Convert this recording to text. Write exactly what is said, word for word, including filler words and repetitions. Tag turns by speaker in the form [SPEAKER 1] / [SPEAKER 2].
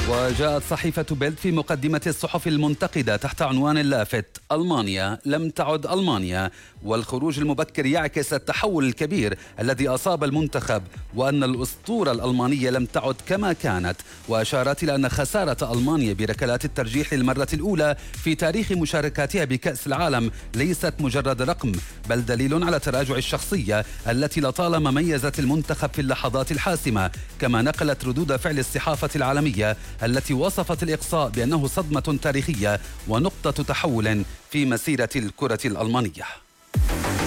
[SPEAKER 1] وجاءت صحيفة بيلد في مقدمة الصحف المنتقدة تحت عنوان لافت: ألمانيا لم تعد ألمانيا، والخروج المبكر يعكس التحول الكبير الذي أصاب المنتخب، وأن الأسطورة الألمانية لم تعد كما كانت. وأشارت إلى أن خسارة ألمانيا بركلات الترجيح للمرة الأولى في تاريخ مشاركاتها بكأس العالم ليست مجرد رقم، بل دليل على تراجع الشخصية التي لطالما ميزت المنتخب في اللحظات الحاسمة. كما نقلت ردود فعل الصحافة العالمية التي وصفت الإقصاء بأنه صدمة تاريخية ونقطة تحول في مسيرة الكرة الألمانية.